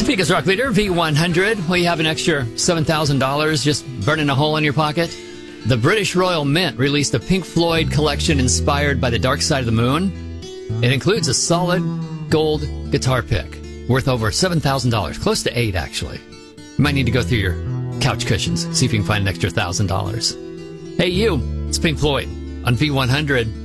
Biggest rock leader, V100. Well, you have an extra $7,000 just burning a hole in your pocket? The British Royal Mint released a Pink Floyd collection inspired by the Dark Side of the Moon. It includes a solid gold guitar pick worth over $7,000, close to $8,000 actually. You might need to go through your couch cushions, see if you can find an extra $1,000. Hey, you, it's Pink Floyd on V100.